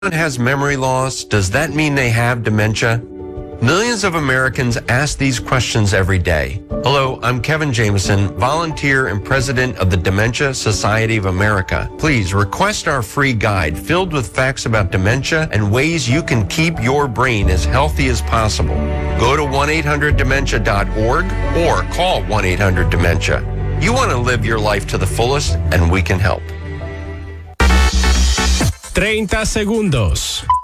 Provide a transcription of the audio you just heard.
has memory loss, does that mean they have dementia? Millions of Americans ask these questions every day. Hello, I'm Kevin Jameson, volunteer and president of the Dementia Society of America. Please request our free guide filled with facts about dementia and ways you can keep your brain as healthy as possible. Go to 1-800-DEMENTIA.org or call 1-800-DEMENTIA. You want to live your life to the fullest, and we can help. 30 segundos.